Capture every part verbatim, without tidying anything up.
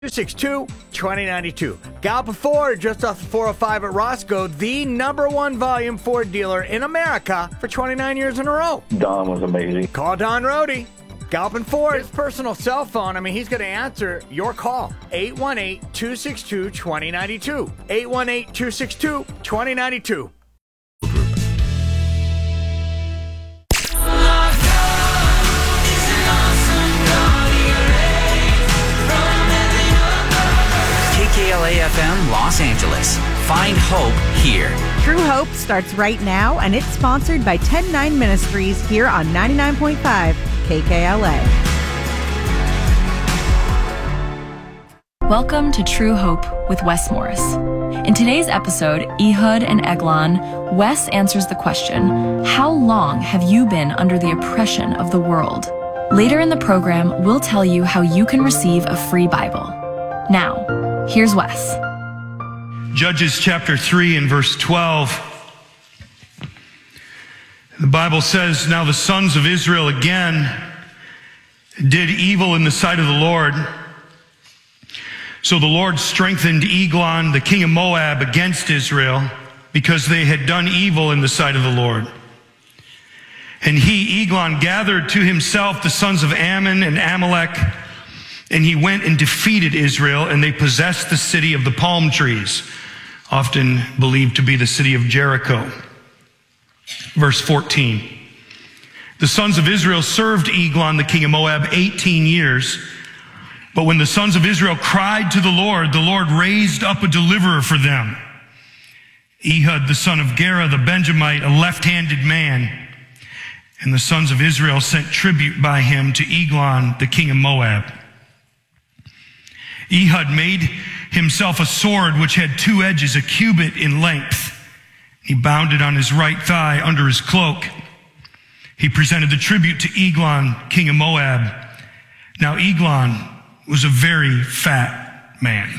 two six two, two oh nine two. Gallup Ford, just off the four oh five at Roscoe, the number one volume Ford dealer in America for twenty-nine years in a row. Don was amazing. Call Don Rohde. Gallup Ford, his personal cell phone. I mean, he's going to answer your call. eight one eight, two six two, two oh nine two. eight one eight, two six two, two oh nine two. K L A F M Los Angeles. Find hope here. True Hope starts right now, and it's sponsored by ten nine Ministries here on ninety-nine point five K K L A. Welcome to True Hope with Wes Morris. In today's episode, Ehud and Eglon, Wes answers the question, how long have you been under the oppression of the world? Later in the program, we'll tell you how you can receive a free Bible. Now, here's Wes. Judges chapter three and verse twelve. The Bible says, now the sons of Israel again did evil in the sight of the Lord. So the Lord strengthened Eglon, the king of Moab, against Israel because they had done evil in the sight of the Lord. And he, Eglon, gathered to himself the sons of Ammon and Amalek, and he went and defeated Israel, and they possessed the city of the palm trees, often believed to be the city of Jericho. Verse fourteen. The sons of Israel served Eglon, the king of Moab, eighteen years. But when the sons of Israel cried to the Lord, the Lord raised up a deliverer for them. Ehud, the son of Gera, the Benjamite, a left-handed man. And the sons of Israel sent tribute by him to Eglon, the king of Moab. Ehud made himself a sword which had two edges, a cubit in length. He bound it on his right thigh under his cloak. He presented the tribute to Eglon, king of Moab. Now Eglon was a very fat man.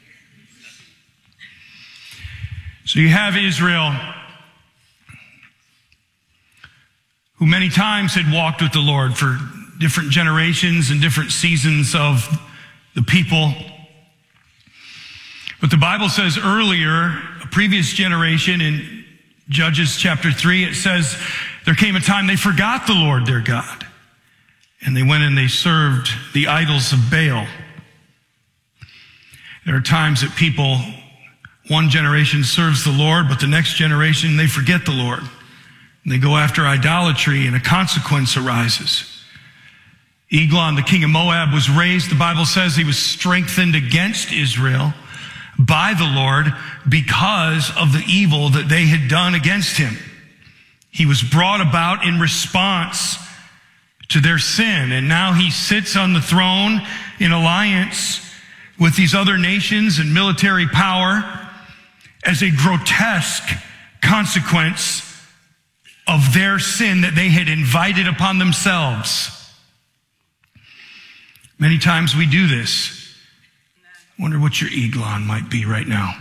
So you have Israel, who many times had walked with the Lord for different generations and different seasons of the people. But the Bible says earlier, a previous generation in Judges chapter three, it says there came a time they forgot the Lord their God. And they went and they served the idols of Baal. There are times that people, one generation serves the Lord, but the next generation, they forget the Lord. And they go after idolatry, and a consequence arises. Eglon, the king of Moab, was raised, the Bible says he was strengthened against Israel by the Lord because of the evil that they had done against him. He was brought about in response to their sin, and now he sits on the throne in alliance with these other nations and military power as a grotesque consequence of their sin that they had invited upon themselves. Many times we do this. I wonder what your Eglon might be right now.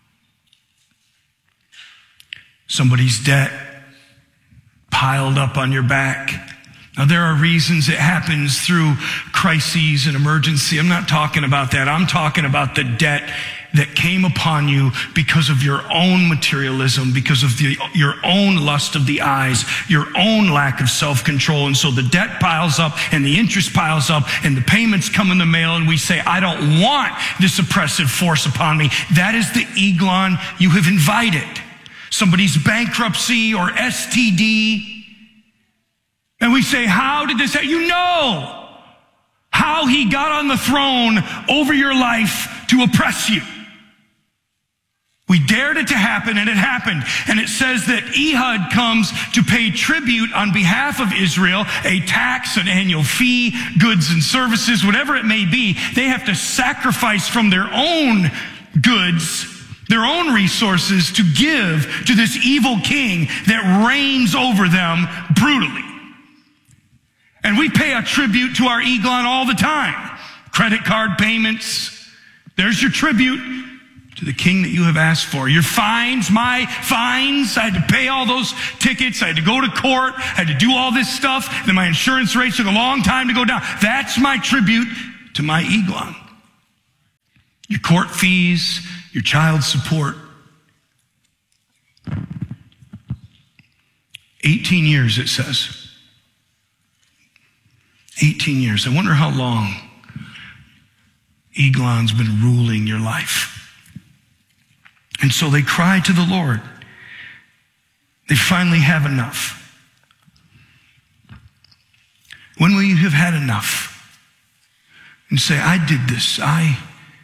Somebody's debt piled up on your back. Now, there are reasons it happens through crises and emergency. I'm not talking about that. I'm talking about the debt that came upon you because of your own materialism, because of the, your own lust of the eyes, your own lack of self-control. And so the debt piles up and the interest piles up and the payments come in the mail, and we say, I don't want this oppressive force upon me. That is the Eglon you have invited. Somebody's bankruptcy or S T D. And we say, how did this happen? You know how he got on the throne over your life to oppress you. We dared it to happen, and it happened. And it says that Ehud comes to pay tribute on behalf of Israel, a tax, an annual fee, goods and services, whatever it may be. They have to sacrifice from their own goods, their own resources, to give to this evil king that reigns over them brutally. And we pay a tribute to our Eglon all the time. Credit card payments. There's your tribute to the king that you have asked for. Your fines, my fines. I had to pay all those tickets. I had to go to court. I had to do all this stuff. Then my insurance rates took a long time to go down. That's my tribute to my Eglon. your court fees, your child support. eighteen years, it says. eighteen years. I wonder how long Eglon's been ruling your life. And so they cry to the Lord. They finally have enough. When will you have had enough? And say, I did this. I,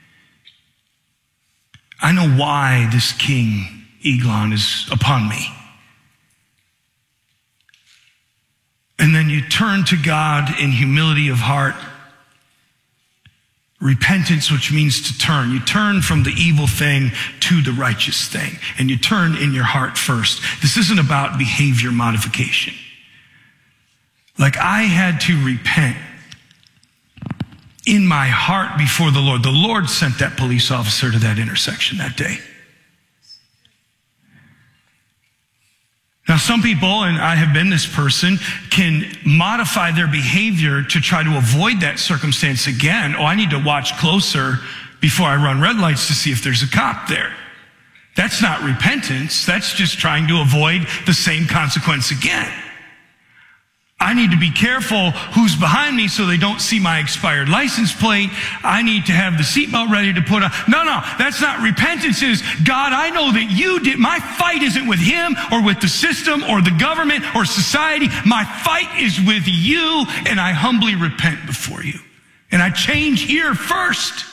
I know why this king, Eglon, is upon me. And then you turn to God in humility of heart. Repentance, which means to turn. You turn from the evil thing to the righteous thing. And you turn in your heart first. This isn't about behavior modification. Like I had to repent in my heart before the Lord. The Lord sent that police officer to that intersection that day. Now, some people, and I have been this person, can modify their behavior to try to avoid that circumstance again. Oh, I need to watch closer before I run red lights to see if there's a cop there. That's not repentance. That's just trying to avoid the same consequence again. I need to be careful who's behind me so they don't see my expired license plate. I need to have the seatbelt ready to put on. No, no, that's not repentance. It is, God, I know that you did. My fight isn't with him or with the system or the government or society. My fight is with you, and I humbly repent before you. And I change here first.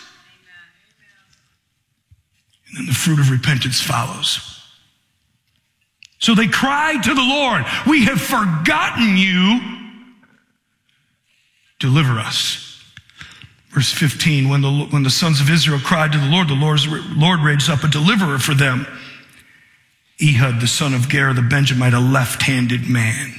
And then the fruit of repentance follows. So they cried to the Lord, we have forgotten you. Deliver us. Verse fifteen, when the, when the sons of Israel cried to the Lord, the Lord's, Lord raised up a deliverer for them. Ehud, the son of Gera, the Benjamite, a left-handed man.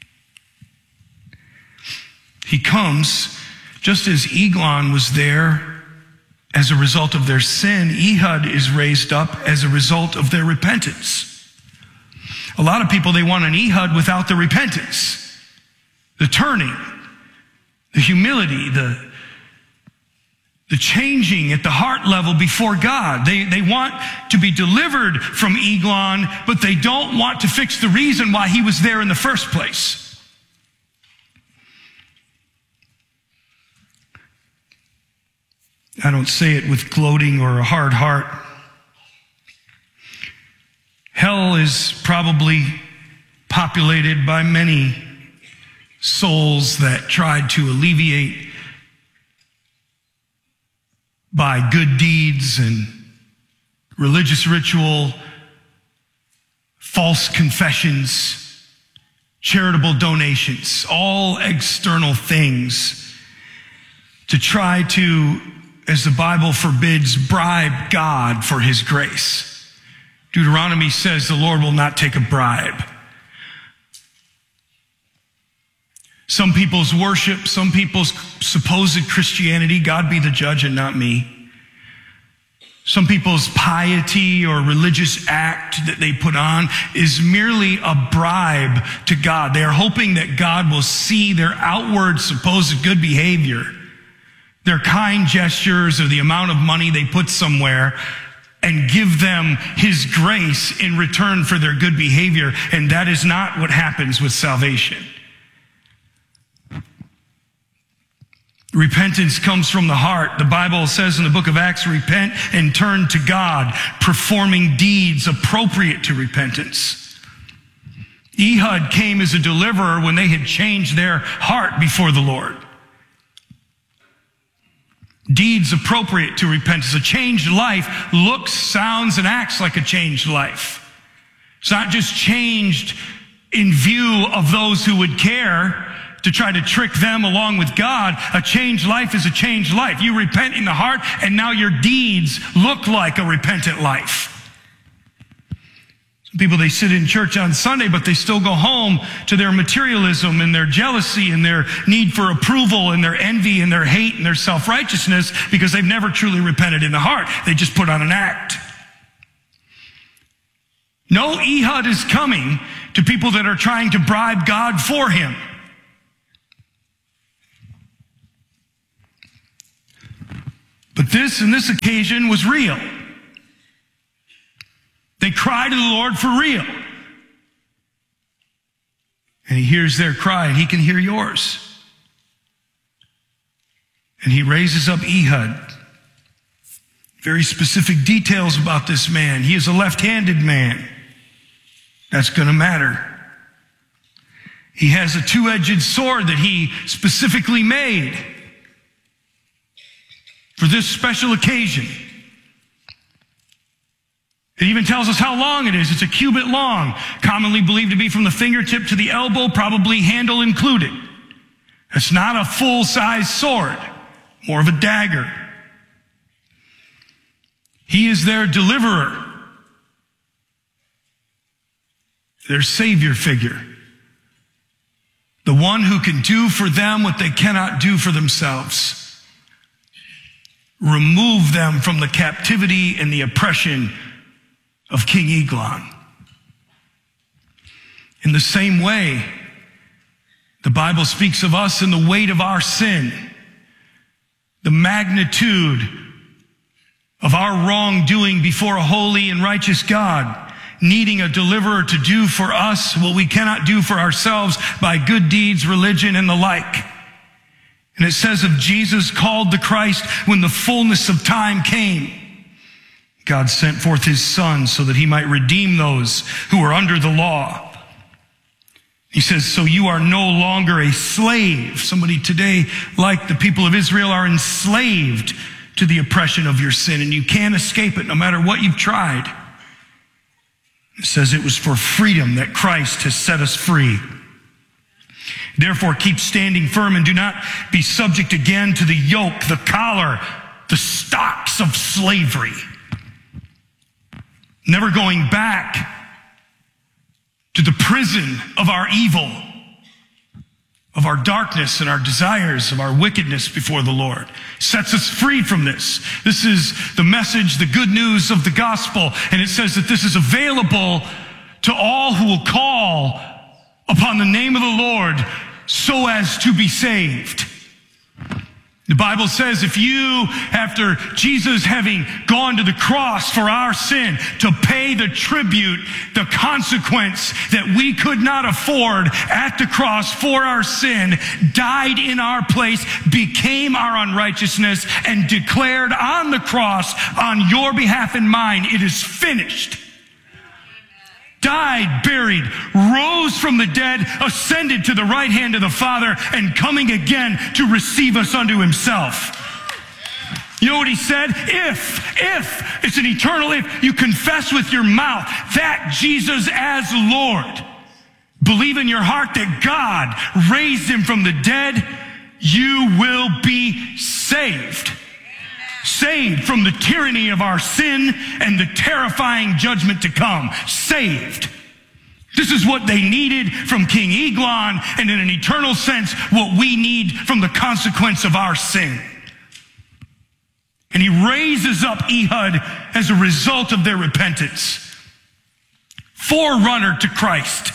He comes just as Eglon was there as a result of their sin. Ehud is raised up as a result of their repentance. A lot of people, they want an Ehud without the repentance, the turning, the humility, the, the changing at the heart level before God. They, they want to be delivered from Eglon, but they don't want to fix the reason why he was there in the first place. I don't say it with gloating or a hard heart. Hell is probably populated by many souls that tried to alleviate by good deeds and religious ritual, false confessions, charitable donations, all external things to try to, as the Bible forbids, bribe God for his grace. Deuteronomy says the Lord will not take a bribe. Some people's worship, some people's supposed Christianity, God be the judge and not me. Some people's piety or religious act that they put on is merely a bribe to God. They are hoping that God will see their outward supposed good behavior, their kind gestures or the amount of money they put somewhere, and give them his grace in return for their good behavior. And that is not what happens with salvation. Repentance comes from the heart. The Bible says in the book of Acts, repent and turn to God, performing deeds appropriate to repentance. Ehud came as a deliverer when they had changed their heart before the Lord. Deeds appropriate to repentance. A changed life looks, sounds, and acts like a changed life. It's not just changed in view of those who would care to try to trick them along with God. A changed life is a changed life. You repent in the heart, and now your deeds look like a repentant life. Some people, they sit in church on Sunday, but they still go home to their materialism and their jealousy and their need for approval and their envy and their hate and their self-righteousness because they've never truly repented in the heart. They just put on an act. No Ehud is coming to people that are trying to bribe God for him. But this, in this occasion, was real. They cry to the Lord for real. And he hears their cry, and he can hear yours. And he raises up Ehud. Very specific details about this man. He is a left-handed man. That's going to matter. He has a two-edged sword that he specifically made for this special occasion. It even tells us how long it is. It's a cubit long, commonly believed to be from the fingertip to the elbow, probably handle included. It's not a full-size sword, more of a dagger. He is their deliverer, their savior figure, the one who can do for them what they cannot do for themselves, remove them from the captivity and the oppression of King Eglon. In the same way, the Bible speaks of us in the weight of our sin, the magnitude of our wrongdoing before a holy and righteous God, needing a deliverer to do for us what we cannot do for ourselves by good deeds, religion, and the like. And it says of Jesus, called the Christ, when the fullness of time came, God sent forth his Son so that he might redeem those who are under the law. He says, so you are no longer a slave. Somebody today, like the people of Israel, are enslaved to the oppression of your sin, and you can't escape it no matter what you've tried. It says it was for freedom that Christ has set us free. Therefore, keep standing firm and do not be subject again to the yoke, the collar, the stocks of slavery. Never going back to the prison of our evil, of our darkness and our desires, of our wickedness before the Lord. Sets us free from this. This is the message, the good news of the gospel. And it says that this is available to all who will call upon the name of the Lord so as to be saved. The Bible says if you, after Jesus having gone to the cross for our sin, to pay the tribute, the consequence that we could not afford at the cross for our sin, died in our place, became our unrighteousness, and declared on the cross on your behalf and mine, it is finished. Died, buried, rose from the dead, ascended to the right hand of the Father, and coming again to receive us unto himself. You know what he said? If, if, it's an eternal if, you confess with your mouth that Jesus as Lord, believe in your heart that God raised him from the dead, you will be saved. Saved from the tyranny of our sin and the terrifying judgment to come. Saved. This is what they needed from King Eglon, and in an eternal sense, what we need from the consequence of our sin. And he raises up Ehud as a result of their repentance. Forerunner to Christ.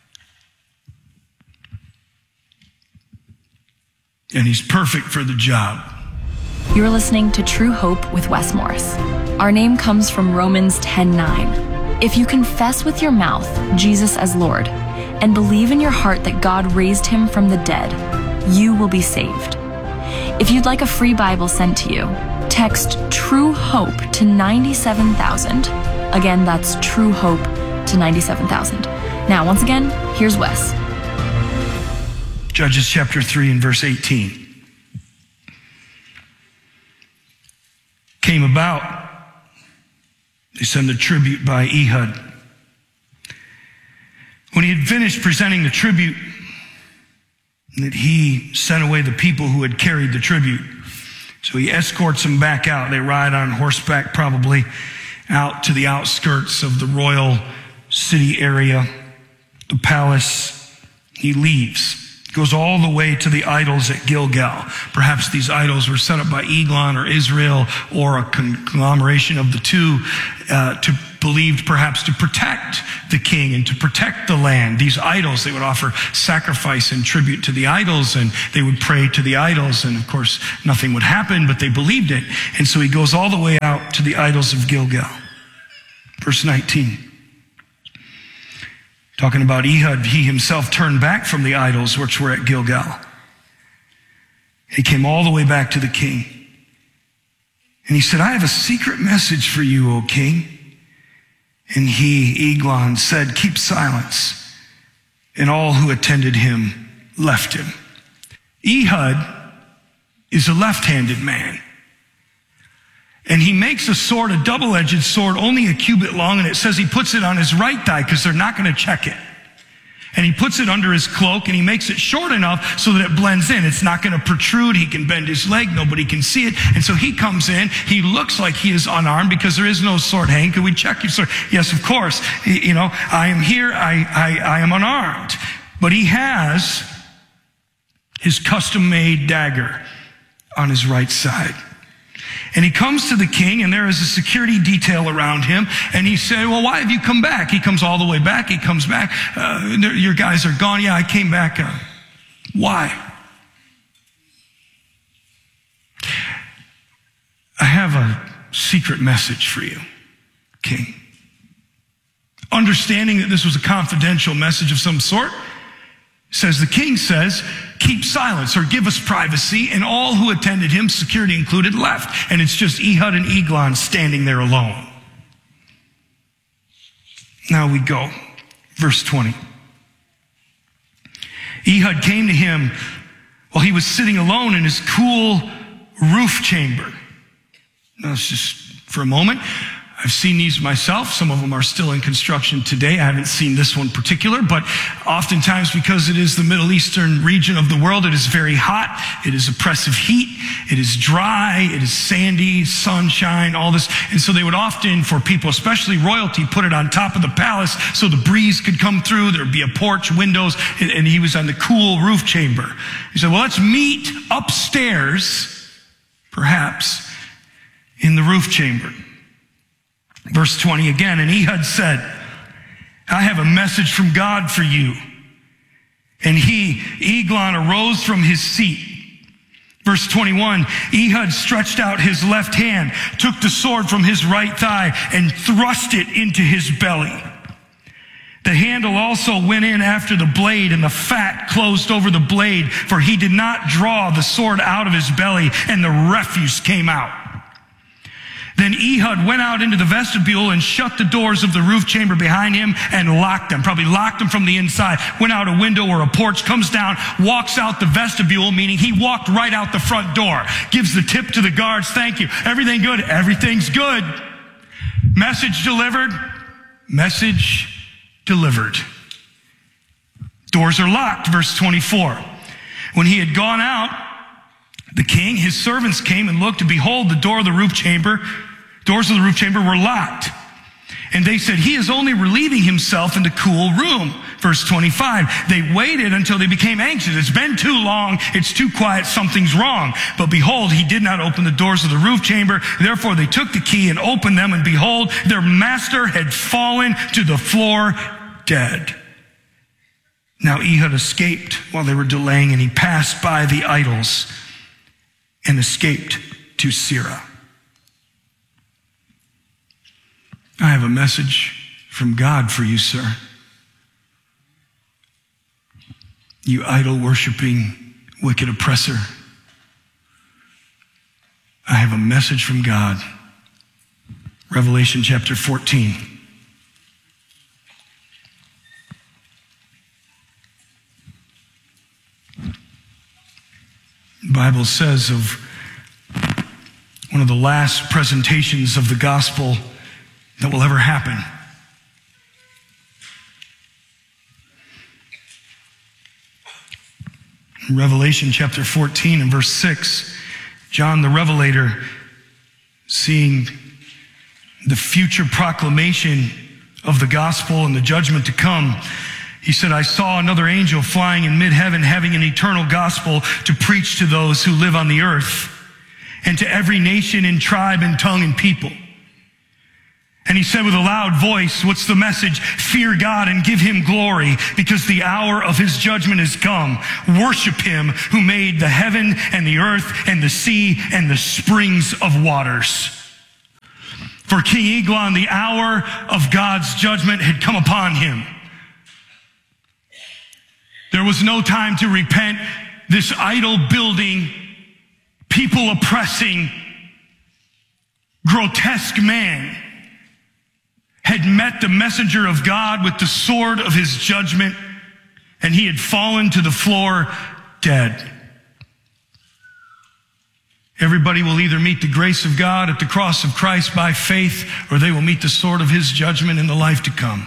And he's perfect for the job. You're listening to True Hope with Wes Morris. Our name comes from Romans ten nine. If you confess with your mouth Jesus as Lord and believe in your heart that God raised him from the dead, you will be saved. If you'd like a free Bible sent to you, text True Hope to ninety-seven thousand. Again, that's True Hope to ninety-seven thousand. Now, once again, here's Wes. Judges chapter three and verse eighteen. Came about, they send the tribute by Ehud. When he had finished presenting the tribute, that he sent away the people who had carried the tribute. So he escorts them back out. They ride on horseback probably out to the outskirts of the royal city area, the palace. He leaves. Goes all the way to the idols at Gilgal. Perhaps these idols were set up by Eglon or Israel or a conglomeration of the two uh, to believed perhaps to protect the king and to protect the land. These idols, they would offer sacrifice and tribute to the idols, and they would pray to the idols, and of course nothing would happen, but they believed it. And so he goes all the way out to the idols of Gilgal. Verse nineteen. Talking about Ehud, he himself turned back from the idols which were at Gilgal. He came all the way back to the king. And he said, I have a secret message for you, O king. And he, Eglon, said, keep silence. And all who attended him left him. Ehud is a left-handed man. And he makes a sword, a double-edged sword, only a cubit long, and it says he puts it on his right thigh because they're not going to check it. And he puts it under his cloak, and he makes it short enough so that it blends in. It's not going to protrude. He can bend his leg. Nobody can see it. And so he comes in. He looks like he is unarmed because there is no sword hanging. Can we check your sword? Yes, of course. You know, I am here. I, I, I am unarmed. But he has his custom-made dagger on his right side. And he comes to the king, and there is a security detail around him. And he said, well, why have you come back? He comes all the way back. He comes back. Uh, your guys are gone. Yeah, I came back. Uh, why? I have a secret message for you, king. Understanding that this was a confidential message of some sort, says the king says, keep silence or give us privacy. And all who attended him, security included, left. And it's just Ehud and Eglon standing there alone. Now we go. Verse twenty. Ehud came to him while he was sitting alone in his cool roof chamber. Now it's just for a moment. I've seen these myself. Some of them are still in construction today. I haven't seen this one particular, but oftentimes because it is the Middle Eastern region of the world, it is very hot. It is oppressive heat. It is dry. It is sandy, sunshine, all this. And so they would often, for people, especially royalty, put it on top of the palace so the breeze could come through. There'd be a porch, windows, and he was on the cool roof chamber. He said, well, let's meet upstairs, perhaps, in the roof chamber. Verse twenty again, and Ehud said, I have a message from God for you. And he, Eglon, arose from his seat. Verse twenty-one, Ehud stretched out his left hand, took the sword from his right thigh, and thrust it into his belly. The handle also went in after the blade, and the fat closed over the blade, for he did not draw the sword out of his belly, and the refuse came out. Then Ehud went out into the vestibule and shut the doors of the roof chamber behind him and locked them, probably locked them from the inside, went out a window or a porch, comes down, walks out the vestibule, meaning he walked right out the front door, gives the tip to the guards, thank you. Everything good? Everything's good. Message delivered. Message delivered. Doors are locked, verse twenty-four. When he had gone out, the king, his servants came and looked, and behold, the door of the roof chamber Doors of the roof chamber were locked. And they said, he is only relieving himself in the cool room. Verse twenty-five, they waited until they became anxious. It's been too long. It's too quiet. Something's wrong. But behold, he did not open the doors of the roof chamber. Therefore, they took the key and opened them. And behold, their master had fallen to the floor dead. Now Ehud escaped while they were delaying, and he passed by the idols and escaped to Seirah. I have a message from God for you, sir. You idol-worshiping, wicked oppressor. I have a message from God. Revelation chapter fourteen. The Bible says of one of the last presentations of the gospel that will ever happen. In Revelation chapter fourteen and verse six, John the Revelator, seeing the future proclamation of the gospel and the judgment to come, he said, I saw another angel flying in mid-heaven, having an eternal gospel to preach to those who live on the earth, and to every nation and tribe and tongue and people. And he said with a loud voice, what's the message? Fear God and give him glory, because the hour of his judgment has come. Worship him who made the heaven and the earth and the sea and the springs of waters. For King Eglon, the hour of God's judgment had come upon him. There was no time to repent. This idol building, people oppressing, grotesque man had met the messenger of God with the sword of his judgment, and he had fallen to the floor dead. Everybody will either meet the grace of God at the cross of Christ by faith, or they will meet the sword of his judgment in the life to come.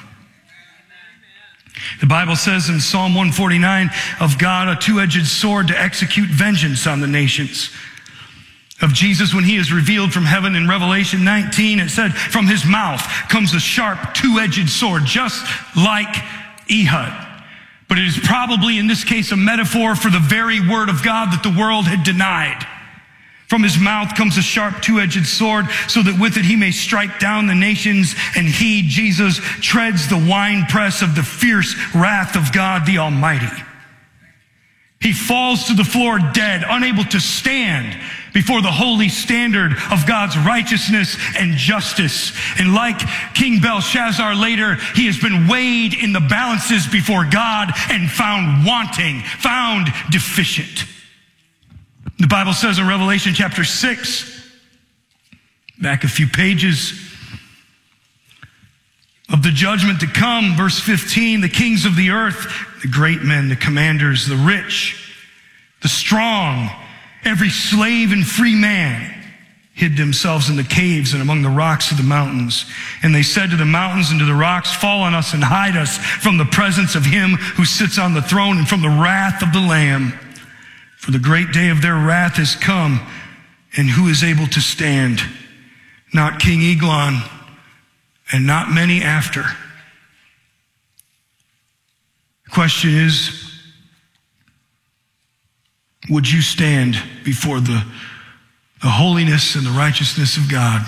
The Bible says in Psalm one forty-nine of God, a two-edged sword to execute vengeance on the nations. Of Jesus, when he is revealed from heaven in Revelation nineteen, it said, from his mouth comes a sharp two-edged sword, just like Ehud. But it is probably in this case a metaphor for the very word of God that the world had denied. From his mouth comes a sharp two-edged sword, so that with it he may strike down the nations, and he, Jesus, treads the winepress of the fierce wrath of God the Almighty. He falls to the floor dead, unable to stand before the holy standard of God's righteousness and justice. And like King Belshazzar later, he has been weighed in the balances before God and found wanting, found deficient. The Bible says in Revelation chapter six, back a few pages, of the judgment to come, verse fifteen, the kings of the earth, the great men, the commanders, the rich, the strong, every slave and free man hid themselves in the caves and among the rocks of the mountains. And they said to the mountains and to the rocks, fall on us and hide us from the presence of him who sits on the throne and from the wrath of the Lamb. For the great day of their wrath has come, and who is able to stand? Not King Eglon, and not many after. The question is, would you stand before the, the holiness and the righteousness of God?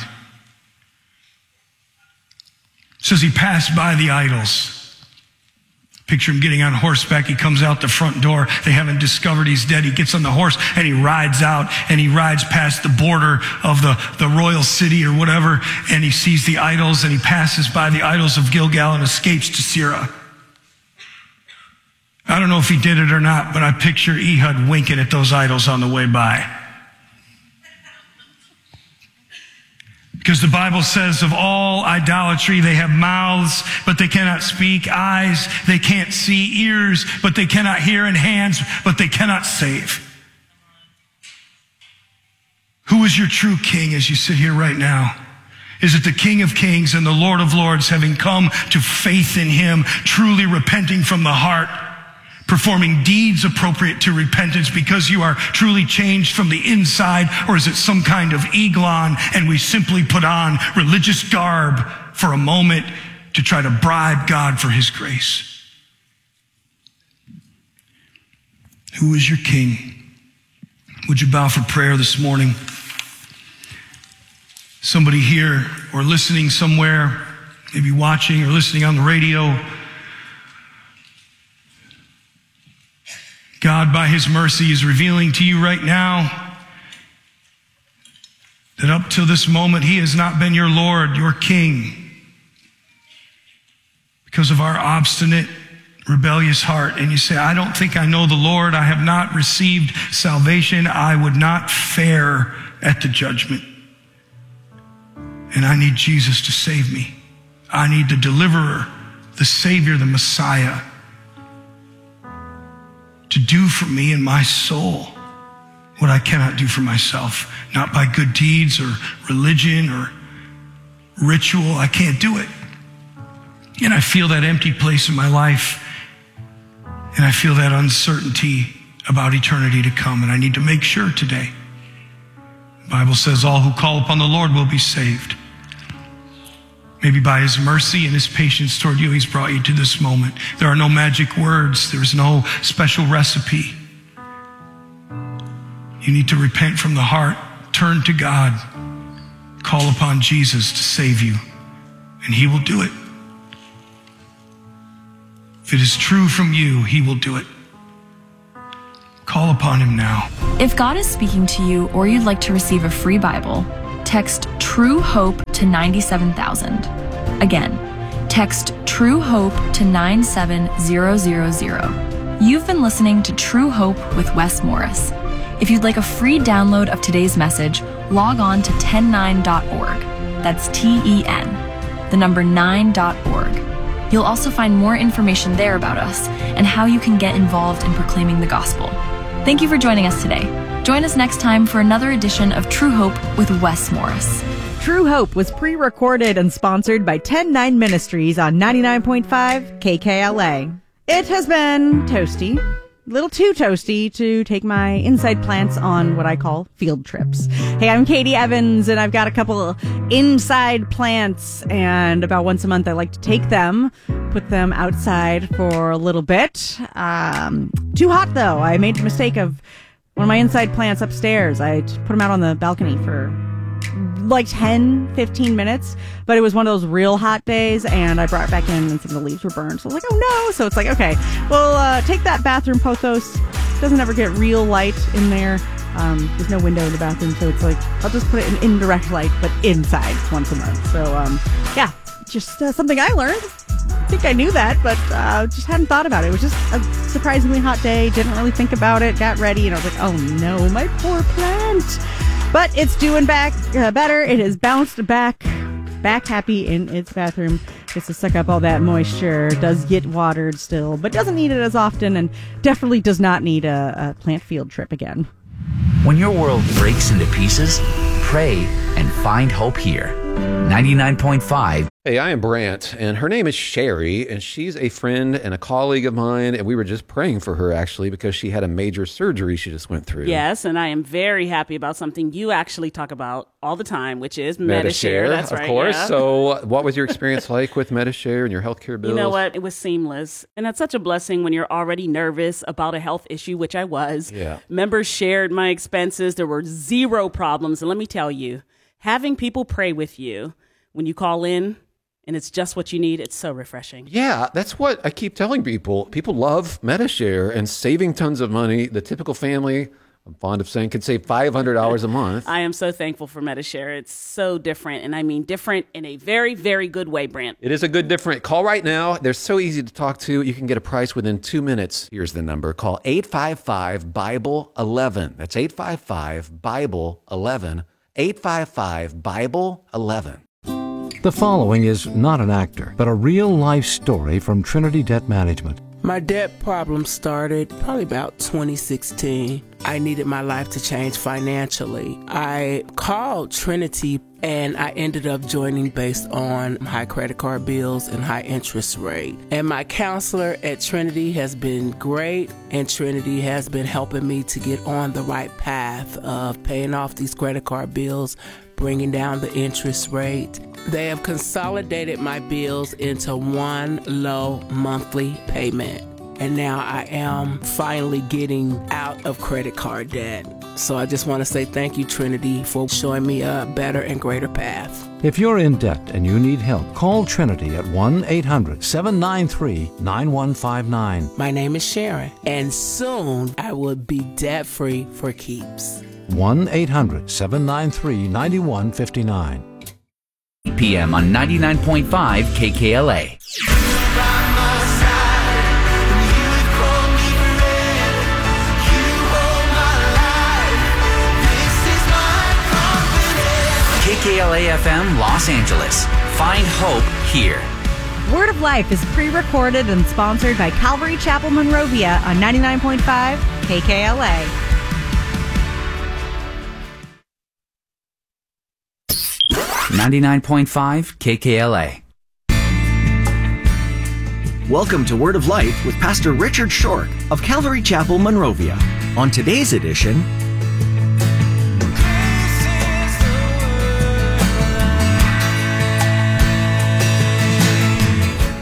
It says he passed by the idols. Picture him getting on horseback. He comes out the front door. They haven't discovered he's dead. He gets on the horse and he rides out, and he rides past the border of the, the royal city or whatever, and he sees the idols, and he passes by the idols of Gilgal and escapes to Sirah. I don't know if he did it or not, but I picture Ehud winking at those idols on the way by. Because the Bible says of all idolatry, they have mouths, but they cannot speak, eyes, they can't see, ears, but they cannot hear, and hands, but they cannot save. Who is your true king as you sit here right now? Is it the King of Kings and the Lord of Lords, having come to faith in him, truly repenting from the heart, performing deeds appropriate to repentance because you are truly changed from the inside? Or is it some kind of Eglon and we simply put on religious garb for a moment to try to bribe God for his grace? Who is your king? Would you bow for prayer this morning? Somebody here or listening somewhere, maybe watching or listening on the radio, God, by his mercy, is revealing to you right now that up till this moment, he has not been your Lord, your King, because of our obstinate, rebellious heart. And you say, I don't think I know the Lord. I have not received salvation. I would not fare at the judgment. And I need Jesus to save me. I need the deliverer, the Savior, the Messiah, to do for me and my soul what I cannot do for myself. Not by good deeds or religion or ritual. I can't do it. And I feel that empty place in my life. And I feel that uncertainty about eternity to come. And I need to make sure today. The Bible says all who call upon the Lord will be saved. Maybe by his mercy and his patience toward you, he's brought you to this moment. There are no magic words. There's no special recipe. You need to repent from the heart. Turn to God. Call upon Jesus to save you. and he will do it. If it is true from you, he will do it. Call upon him now. If God is speaking to you or you'd like to receive a free Bible, text True Hope to ninety-seven thousand. Again, text True Hope to nine seven zero zero zero. You've been listening to True Hope with Wes Morris. If you'd like a free download of today's message, log on to ten nine dot org. That's T E N, the number nine dot org. You'll also find more information there about us and how you can get involved in proclaiming the gospel. Thank you for joining us today. Join us next time for another edition of True Hope with Wes Morris. True Hope was pre-recorded and sponsored by ten nine Ministries on ninety-nine point five K K L A. It has been toasty, a little too toasty to take my inside plants on what I call field trips. Hey, I'm Katie Evans, and I've got a couple inside plants, and about once a month I like to take them, put them outside for a little bit. Um, too hot, though. I made the mistake of one of my inside plants upstairs. I put them out on the balcony for like ten, fifteen minutes, but it was one of those real hot days, and I brought it back in and some of the leaves were burned. So I was like, oh no. So it's like, okay, well, uh, take that bathroom pothos. Doesn't ever get real light in there. Um, there's no window in the bathroom, so it's like, I'll just put it in indirect light, but inside once a month. So, um, yeah, just uh, something I learned. I think I knew that, but uh, just hadn't thought about it. It was just a surprisingly hot day. Didn't really think about it. Got ready, and I was like, oh no, my poor plant. But it's doing back uh, better. It has bounced back, back happy in its bathroom. Gets to suck up all that moisture. Does get watered still, but doesn't need it as often, and definitely does not need a, a plant field trip again. When your world breaks into pieces, pray and find hope here. ninety-nine point five. Hey, I am Brant, and her name is Sherry, and she's a friend and a colleague of mine, and we were just praying for her, actually, because she had a major surgery she just went through. Yes, and I am very happy about something you actually talk about all the time, which is Medi-Share. That's of right, course. yeah. So what was your experience like with Medi-Share and your healthcare bills? You know what? It was seamless, and that's such a blessing when you're already nervous about a health issue, which I was. Yeah. Members shared my expenses. There were zero problems, and let me tell you, having people pray with you when you call in, and it's just what you need, it's so refreshing. Yeah, that's what I keep telling people. People love Medi-Share and saving tons of money. The typical family, I'm fond of saying, could save five hundred dollars a month. I am so thankful for Medi-Share. It's so different, and I mean different in a very, very good way, Brant. It is a good different. Call right now. They're so easy to talk to. You can get a price within two minutes. Here's the number. Call eight five five, Bible eleven. That's eight five five, Bible eleven. eight five five, Bible eleven. The following is not an actor, but a real-life story from Trinity Debt Management. My debt problem started probably about twenty sixteen. I needed my life to change financially. I called Trinity, and I ended up joining based on high credit card bills and high interest rate. And my counselor at Trinity has been great, and Trinity has been helping me to get on the right path of paying off these credit card bills, bringing down the interest rate. They have consolidated my bills into one low monthly payment. And now I am finally getting out of credit card debt. So I just want to say thank you, Trinity, for showing me a better and greater path. If you're in debt and you need help, call Trinity at one eight hundred, seven nine three, nine one five nine. My name is Sharon, and soon I will be debt-free for keeps. one eight hundred, seven nine three, nine one five nine. eight p.m. on ninety-nine point five K K L A. K K L A F M Los Angeles. Find hope here. Word of Life is pre-recorded and sponsored by Calvary Chapel Monrovia on ninety-nine point five K K L A. ninety-nine point five K K L A. Welcome to Word of Life with Pastor Richard Short of Calvary Chapel Monrovia. On today's edition,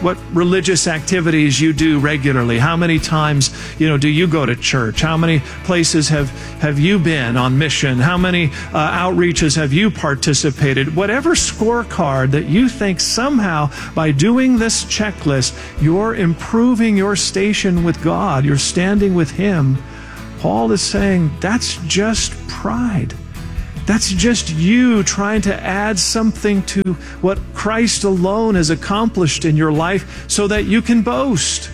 what religious activities you do regularly. How many times, you know, do you go to church? How many places have, have you been on mission? How many uh, outreaches have you participated? Whatever scorecard that you think somehow by doing this checklist, you're improving your station with God, you're standing with Him, Paul is saying that's just pride. That's just you trying to add something to what Christ alone has accomplished in your life so that you can boast.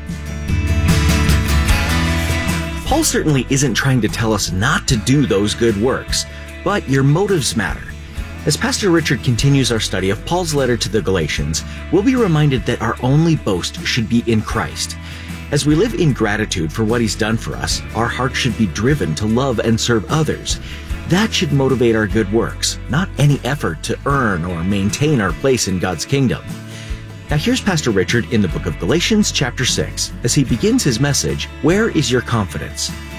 Paul certainly isn't trying to tell us not to do those good works, but your motives matter. As Pastor Richard continues our study of Paul's letter to the Galatians, we'll be reminded that our only boast should be in Christ. As we live in gratitude for what He's done for us, our hearts should be driven to love and serve others. That should motivate our good works, not any effort to earn or maintain our place in God's kingdom. Now here's Pastor Richard in the book of Galatians chapter six, as he begins his message, Where is Your Confidence?